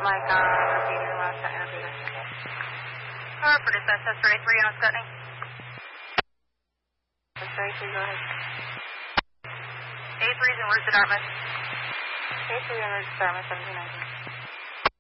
Mike, repeater, last time, repeater. For dispatch, test for A3 on Scutney. That's right, please go ahead. A3's en route to Dartmouth. A3 en route to Dartmouth, 1719.